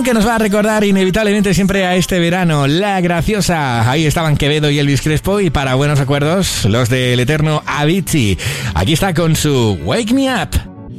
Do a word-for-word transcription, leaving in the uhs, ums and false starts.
Que nos va a recordar inevitablemente siempre a este verano, La Graciosa. Ahí estaban Quevedo y Elvis Crespo, y para buenos recuerdos, los del eterno Avicii. Aquí está con su Wake Me Up.